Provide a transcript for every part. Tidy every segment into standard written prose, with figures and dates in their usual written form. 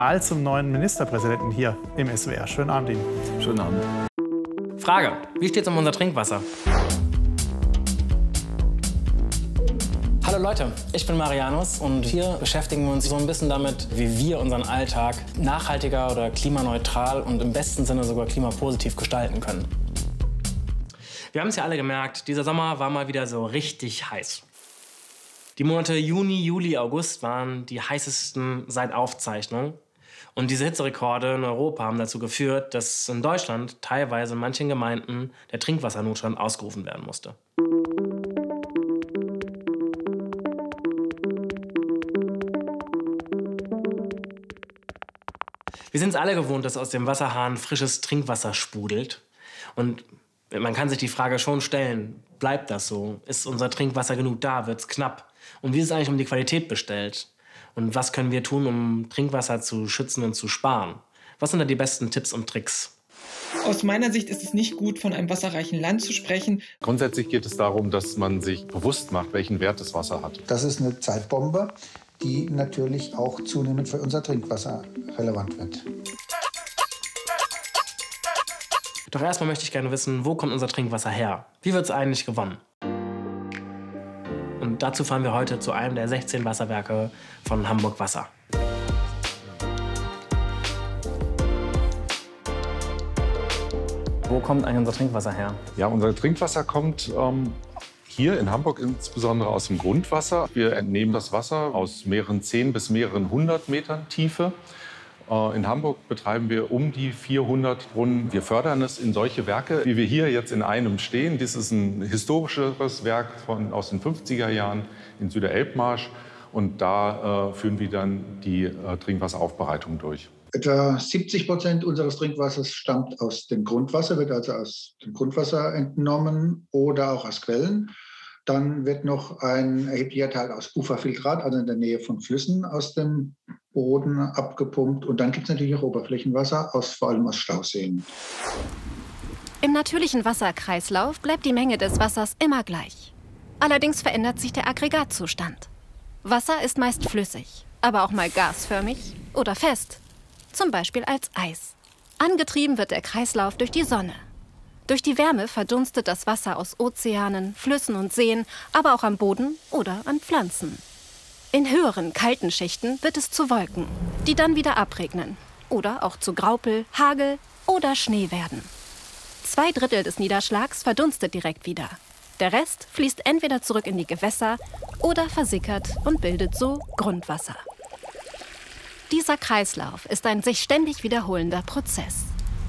Wahl zum neuen Ministerpräsidenten hier im SWR. Schönen Abend Ihnen. Schönen Abend. Frage: Wie steht es um unser Trinkwasser? Hallo Leute, ich bin Marianus und hier beschäftigen wir uns so ein bisschen damit, wie wir unseren Alltag nachhaltiger oder klimaneutral und im besten Sinne sogar klimapositiv gestalten können. Wir haben es ja alle gemerkt, dieser Sommer war mal wieder so richtig heiß. Die Monate Juni, Juli, August waren die heißesten seit Aufzeichnung. Und diese Hitzerekorde in Europa haben dazu geführt, dass in Deutschland teilweise in manchen Gemeinden der Trinkwassernotstand ausgerufen werden musste. Wir sind es alle gewohnt, dass aus dem Wasserhahn frisches Trinkwasser sprudelt. Und man kann sich die Frage schon stellen, bleibt das so? Ist unser Trinkwasser genug da? Wird es knapp? Und wie ist es eigentlich um die Qualität bestellt? Und was können wir tun, um Trinkwasser zu schützen und zu sparen? Was sind da die besten Tipps und Tricks? Aus meiner Sicht ist es nicht gut, von einem wasserreichen Land zu sprechen. Grundsätzlich geht es darum, dass man sich bewusst macht, welchen Wert das Wasser hat. Das ist eine Zeitbombe, die natürlich auch zunehmend für unser Trinkwasser relevant wird. Doch erstmal möchte ich gerne wissen, wo kommt unser Trinkwasser her? Wie wird es eigentlich gewonnen? Und dazu fahren wir heute zu einem der 16 Wasserwerke von Hamburg Wasser. Wo kommt eigentlich unser Trinkwasser her? Ja, unser Trinkwasser kommt hier in Hamburg insbesondere aus dem Grundwasser. Wir entnehmen das Wasser aus mehreren 10 bis mehreren 100 Metern Tiefe. In Hamburg betreiben wir um die 400 Brunnen. Wir fördern es in solche Werke, wie wir hier jetzt in einem stehen. Dies ist ein historischeres Werk aus den 50er Jahren in Süderelbmarsch. Und da führen wir dann die Trinkwasseraufbereitung durch. Etwa 70% unseres Trinkwassers stammt aus dem Grundwasser, wird also aus dem Grundwasser entnommen oder auch aus Quellen. Dann wird noch ein erheblicher Teil aus Uferfiltrat, also in der Nähe von Flüssen, aus dem Boden abgepumpt. Und dann gibt es natürlich auch Oberflächenwasser, vor allem aus Stauseen. Im natürlichen Wasserkreislauf bleibt die Menge des Wassers immer gleich. Allerdings verändert sich der Aggregatzustand. Wasser ist meist flüssig, aber auch mal gasförmig oder fest. Zum Beispiel als Eis. Angetrieben wird der Kreislauf durch die Sonne. Durch die Wärme verdunstet das Wasser aus Ozeanen, Flüssen und Seen, aber auch am Boden oder an Pflanzen. In höheren, kalten Schichten wird es zu Wolken, die dann wieder abregnen oder auch zu Graupel, Hagel oder Schnee werden. 2/3 des Niederschlags verdunstet direkt wieder. Der Rest fließt entweder zurück in die Gewässer oder versickert und bildet so Grundwasser. Dieser Kreislauf ist ein sich ständig wiederholender Prozess.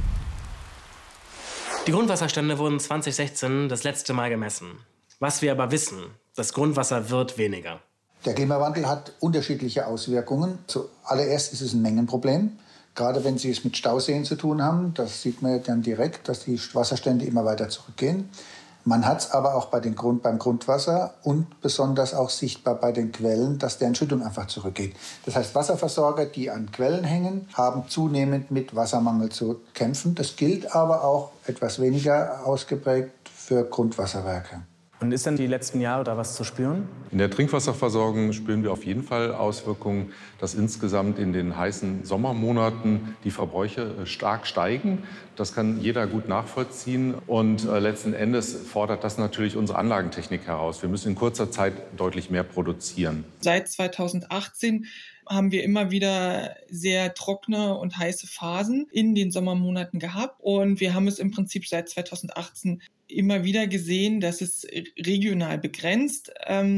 Die Grundwasserstände wurden 2016 das letzte Mal gemessen. Was wir aber wissen, das Grundwasser wird weniger. Der Klimawandel hat unterschiedliche Auswirkungen. Zuallererst ist es ein Mengenproblem. Gerade wenn Sie es mit Stauseen zu tun haben, das sieht man ja dann direkt, dass die Wasserstände immer weiter zurückgehen. Man hat es aber auch beim Grundwasser und besonders auch sichtbar bei den Quellen, dass deren Schüttung einfach zurückgeht. Das heißt, Wasserversorger, die an Quellen hängen, haben zunehmend mit Wassermangel zu kämpfen. Das gilt aber auch etwas weniger ausgeprägt für Grundwasserwerke. Und ist denn die letzten Jahre da was zu spüren? In der Trinkwasserversorgung spüren wir auf jeden Fall Auswirkungen, dass insgesamt in den heißen Sommermonaten die Verbräuche stark steigen. Das kann jeder gut nachvollziehen. Und letzten Endes fordert das natürlich unsere Anlagentechnik heraus. Wir müssen in kurzer Zeit deutlich mehr produzieren. Seit 2018 haben wir immer wieder sehr trockene und heiße Phasen in den Sommermonaten gehabt. Und wir haben es im Prinzip seit 2018 immer wieder gesehen, dass es regional begrenzt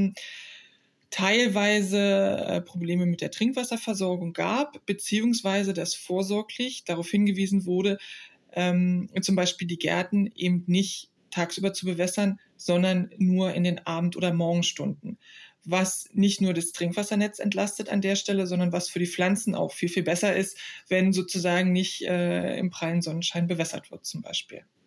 teilweise Probleme mit der Trinkwasserversorgung gab, beziehungsweise dass vorsorglich darauf hingewiesen wurde, zum Beispiel die Gärten eben nicht tagsüber zu bewässern, sondern nur in den Abend- oder Morgenstunden. Was nicht nur das Trinkwassernetz entlastet an der Stelle, sondern was für die Pflanzen auch viel, viel besser ist, wenn sozusagen nicht im prallen Sonnenschein bewässert wird zum Beispiel.